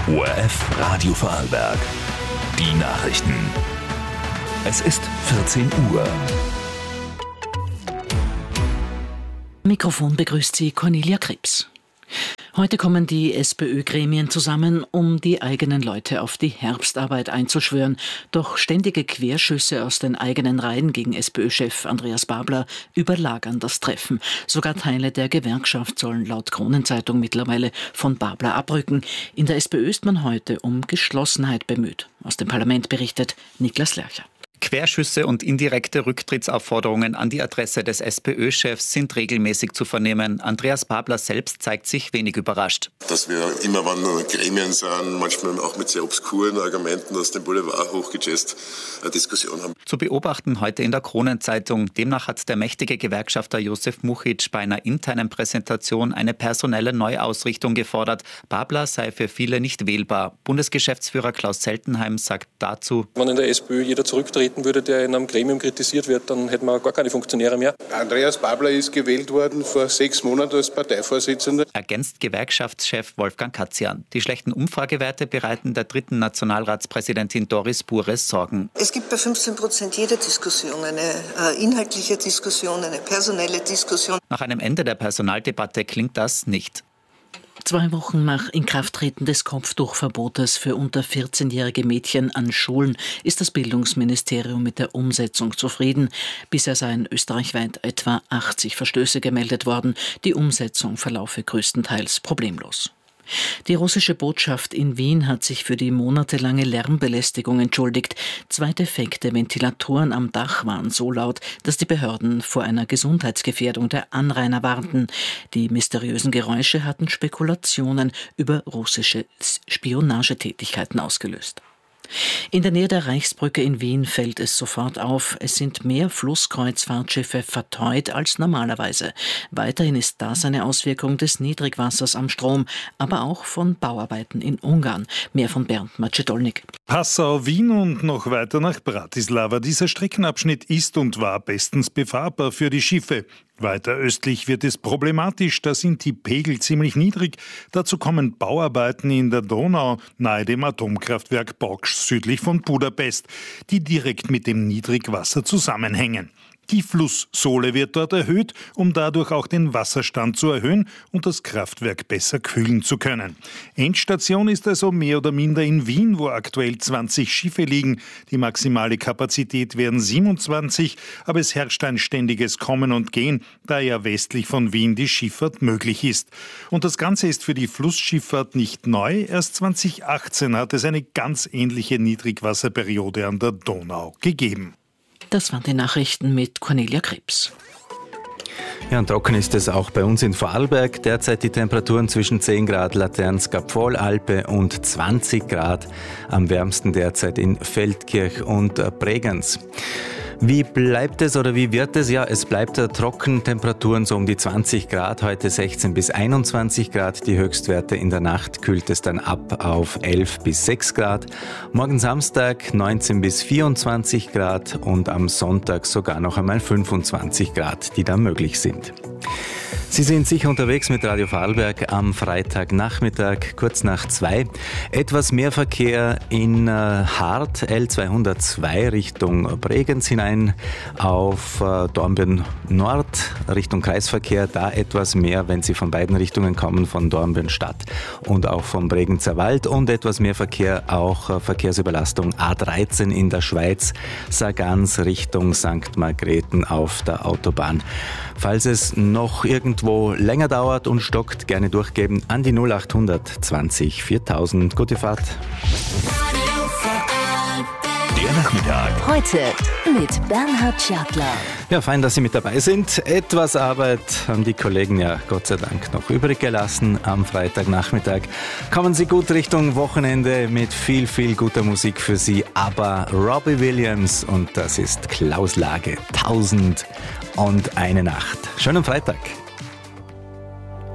ORF Radio Vorarlberg. Die Nachrichten. Es ist 14 Uhr. Mikrofon begrüßt Sie Cornelia Krebs. Heute kommen die SPÖ-Gremien zusammen, um die eigenen Leute auf die Herbstarbeit einzuschwören. Doch ständige Querschüsse aus den eigenen Reihen gegen SPÖ-Chef Andreas Babler überlagern das Treffen. Sogar Teile der Gewerkschaft sollen laut Kronenzeitung mittlerweile von Babler abrücken. In der SPÖ ist man heute um Geschlossenheit bemüht. Aus dem Parlament berichtet Niklas Lercher. Querschüsse und indirekte Rücktrittsaufforderungen an die Adresse des SPÖ-Chefs sind regelmäßig zu vernehmen. Andreas Babler selbst zeigt sich wenig überrascht. Dass wir immer, wann Gremien sind, manchmal auch mit sehr obskuren Argumenten aus dem Boulevard hochgejazzt, eine Diskussion haben. Zu beobachten heute in der Kronenzeitung. Demnach hat der mächtige Gewerkschafter Josef Muchitsch bei einer internen Präsentation eine personelle Neuausrichtung gefordert. Babler sei für viele nicht wählbar. Bundesgeschäftsführer Klaus Zeltenheim sagt dazu: Wenn in der SPÖ jeder zurücktreten würde, der in einem Gremium kritisiert wird, dann hätten wir gar keine Funktionäre mehr. Andreas Babler ist gewählt worden vor 6 Monaten als Parteivorsitzender. Ergänzt Gewerkschaftschef Wolfgang Katzian. Die schlechten Umfragewerte bereiten der dritten Nationalratspräsidentin Doris Bures Sorgen. Es gibt bei 15% jeder Diskussion eine inhaltliche Diskussion, eine personelle Diskussion. Nach einem Ende der Personaldebatte klingt das nicht. 2 Wochen nach Inkrafttreten des Kopftuchverbotes für unter 14-jährige Mädchen an Schulen ist das Bildungsministerium mit der Umsetzung zufrieden. Bisher seien österreichweit etwa 80 Verstöße gemeldet worden. Die Umsetzung verlaufe größtenteils problemlos. Die russische Botschaft in Wien hat sich für die monatelange Lärmbelästigung entschuldigt. 2 defekte Ventilatoren am Dach waren so laut, dass die Behörden vor einer Gesundheitsgefährdung der Anrainer warnten. Die mysteriösen Geräusche hatten Spekulationen über russische Spionagetätigkeiten ausgelöst. In der Nähe der Reichsbrücke in Wien fällt es sofort auf, es sind mehr Flusskreuzfahrtschiffe verteut als normalerweise. Weiterhin ist das eine Auswirkung des Niedrigwassers am Strom, aber auch von Bauarbeiten in Ungarn. Mehr von Bernd Macedolnik. Passau, Wien und noch weiter nach Bratislava. Dieser Streckenabschnitt ist und war bestens befahrbar für die Schiffe. Weiter östlich wird es problematisch, da sind die Pegel ziemlich niedrig. Dazu kommen Bauarbeiten in der Donau nahe dem Atomkraftwerk Boksch südlich von Budapest, die direkt mit dem Niedrigwasser zusammenhängen. Die Flusssohle wird dort erhöht, um dadurch auch den Wasserstand zu erhöhen und das Kraftwerk besser kühlen zu können. Endstation ist also mehr oder minder in Wien, wo aktuell 20 Schiffe liegen. Die maximale Kapazität wären 27, aber es herrscht ein ständiges Kommen und Gehen, da ja westlich von Wien die Schifffahrt möglich ist. Und das Ganze ist für die Flussschifffahrt nicht neu. Erst 2018 hat es eine ganz ähnliche Niedrigwasserperiode an der Donau gegeben. Das waren die Nachrichten mit Cornelia Krebs. Ja, und trocken ist es auch bei uns in Vorarlberg. Derzeit die Temperaturen zwischen 10 Grad Laterns-Gapfol-Alpe und 20 Grad. Am wärmsten derzeit in Feldkirch und Bregenz. Wie bleibt es oder wie wird es? Ja, es bleibt trocken, Temperaturen so um die 20 Grad, heute 16 bis 21 Grad. Die Höchstwerte in der Nacht kühlt es dann ab auf 11 bis 6 Grad. Morgen Samstag 19 bis 24 Grad und am Sonntag sogar noch einmal 25 Grad, die da möglich sind. Sie sind sicher unterwegs mit Radio Vorarlberg am Freitagnachmittag, kurz nach 2. Etwas mehr Verkehr in Hart, L202 Richtung Bregenz hinein, auf Dornbirn Nord Richtung Kreisverkehr, da etwas mehr, wenn Sie von beiden Richtungen kommen, von Dornbirn Stadt und auch vom Bregenzer Wald, und etwas mehr Verkehr, auch Verkehrsüberlastung A13 in der Schweiz, Sargans Richtung St. Margrethen auf der Autobahn. Falls es noch irgendwo länger dauert und stockt, gerne durchgeben an die 0800 20 4000. Gute Fahrt. Der Nachmittag. Heute mit Bernhard Schertler. Ja, fein, dass Sie mit dabei sind. Etwas Arbeit haben die Kollegen ja Gott sei Dank noch übrig gelassen am Freitagnachmittag. Kommen Sie gut Richtung Wochenende mit viel, viel guter Musik für Sie. Aber Robbie Williams, und das ist Klaus Lage, 1001 Nacht. Schönen Freitag.